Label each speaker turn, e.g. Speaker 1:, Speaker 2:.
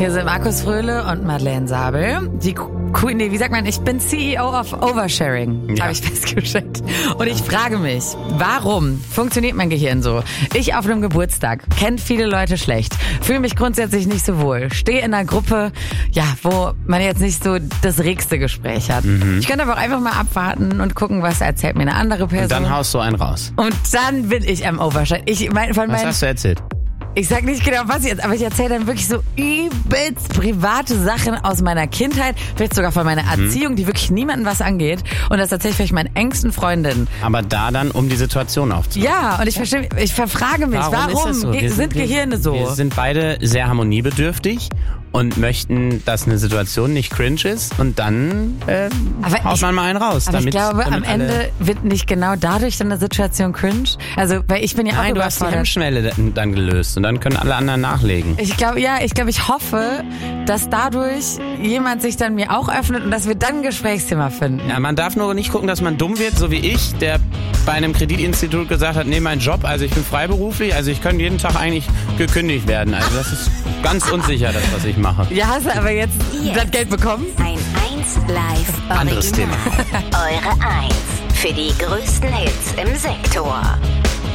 Speaker 1: Hier sind Markus Fröhle und Madeleine Sabel. Wie sagt man, ich bin CEO of Oversharing, habe ich festgestellt. Und ich frage mich, warum funktioniert mein Gehirn so? Ich auf einem Geburtstag, kennt viele Leute schlecht, fühle mich grundsätzlich nicht so wohl, stehe in einer Gruppe, wo man jetzt nicht so das regste Gespräch hat. Ich könnte aber auch einfach mal abwarten und gucken, was erzählt mir eine andere Person.
Speaker 2: Und dann haust du einen raus.
Speaker 1: Und dann bin ich am Oversharing.
Speaker 2: Was hast du erzählt?
Speaker 1: Ich sag nicht genau was jetzt, aber ich erzähle dann wirklich so übelst private Sachen aus meiner Kindheit, vielleicht sogar von meiner Erziehung, die wirklich niemandem was angeht. Und das tatsächlich vielleicht meinen engsten Freundinnen.
Speaker 2: Aber da dann, um die Situation aufzunehmen.
Speaker 1: Ja, und ich verfrage mich, warum
Speaker 2: so?
Speaker 1: sind Gehirne so?
Speaker 2: Wir sind beide sehr harmoniebedürftig und möchten, dass eine Situation nicht cringe ist und dann haut man mal einen raus.
Speaker 1: Aber ich glaube, am Ende wird nicht genau dadurch dann eine Situation cringe. Also, weil ich bin ja auch
Speaker 2: Nein, du hast die Hemmschwelle dann gelöst und dann können alle anderen nachlegen.
Speaker 1: Ich hoffe, dass dadurch jemand sich dann mir auch öffnet und dass wir dann ein Gesprächsthema finden.
Speaker 2: Ja, man darf nur nicht gucken, dass man dumm wird, so wie ich, der bei einem Kreditinstitut gesagt hat, mein Job, also ich bin freiberuflich, also ich könnte jeden Tag eigentlich gekündigt werden. Also das ist ganz unsicher, das, was ich mache.
Speaker 1: Ja, hast du aber jetzt das Geld bekommen?
Speaker 3: Ein 1 Live
Speaker 2: Anderes Thema.
Speaker 3: Eure 1 für die größten Hits im Sektor.